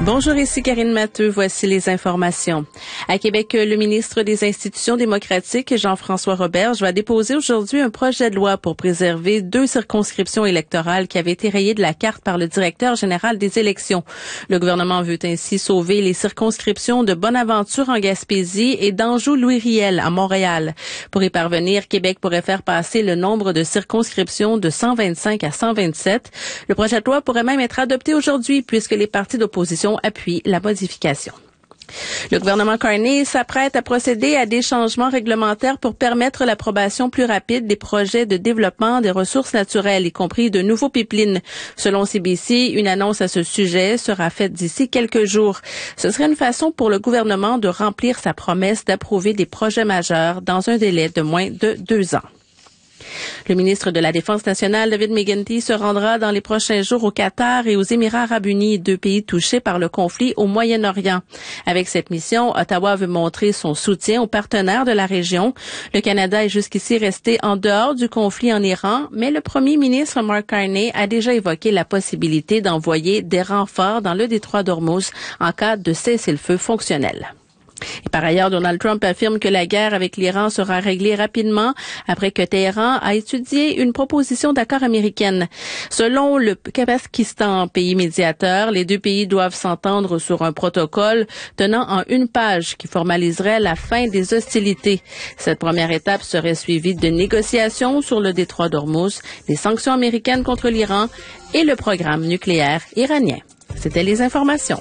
Bonjour, ici Karine Matteux. Voici les informations. À Québec, le ministre des Institutions démocratiques, Jean-François Roberge, va déposer aujourd'hui un projet de loi pour préserver 2 circonscriptions électorales qui avaient été rayées de la carte par le directeur général des élections. Le gouvernement veut ainsi sauver les circonscriptions de Bonaventure en Gaspésie et d'Anjou-Louis-Riel à Montréal. Pour y parvenir, Québec pourrait faire passer le nombre de circonscriptions de 125 à 127. Le projet de loi pourrait même être adopté aujourd'hui puisque les partis d'opposition appuie la modification. Le gouvernement Carney s'apprête à procéder à des changements réglementaires pour permettre l'approbation plus rapide des projets de développement des ressources naturelles, y compris de nouveaux pipelines. Selon CBC, une annonce à ce sujet sera faite d'ici quelques jours. Ce serait une façon pour le gouvernement de remplir sa promesse d'approuver des projets majeurs dans un délai de moins de 2 ans. Le ministre de la Défense nationale, David McGuinty, se rendra dans les prochains jours au Qatar et aux Émirats arabes unis, 2 pays touchés par le conflit au Moyen-Orient. Avec cette mission, Ottawa veut montrer son soutien aux partenaires de la région. Le Canada est jusqu'ici resté en dehors du conflit en Iran, mais le premier ministre Mark Carney a déjà évoqué la possibilité d'envoyer des renforts dans le détroit d'Ormuz en cas de cessez-le-feu fonctionnel. Et par ailleurs, Donald Trump affirme que la guerre avec l'Iran sera réglée rapidement après que Téhéran a étudié une proposition d'accord américaine. Selon le Kazakhstan, pays médiateur, les 2 pays doivent s'entendre sur un protocole tenant en 1 page qui formaliserait la fin des hostilités. Cette première étape serait suivie de négociations sur le détroit d'Ormuz, les sanctions américaines contre l'Iran et le programme nucléaire iranien. C'était les informations.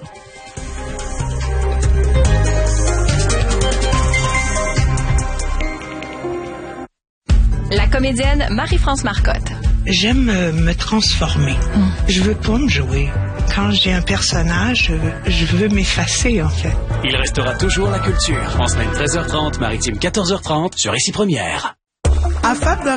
La comédienne Marie-France Marcotte. J'aime me transformer. Je veux pas me jouer. Quand j'ai un personnage, je veux m'effacer, en fait. Il restera toujours la culture. En semaine 13h30, maritime 14h30, sur Ici Première.